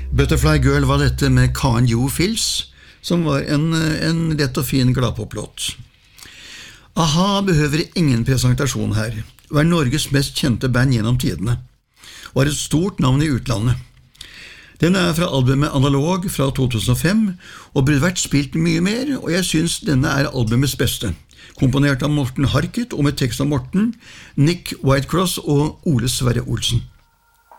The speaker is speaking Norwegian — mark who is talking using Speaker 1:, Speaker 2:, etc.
Speaker 1: Butterfly Girl var dette med Can You Fills, som var en lett og fin gladpoplåt. A-ha behøver ingen presentasjon her, og er Norges mest kjente band gjennom tidene, og har et stort navn i utlandet. Den er fra albumet Analog fra 2005, og burde vært spilt mye mer, og jeg synes denne er albumets beste, komponert av Morten Harket og med tekst av Morten, Nick Whitecross og Ole Sverre Olsen.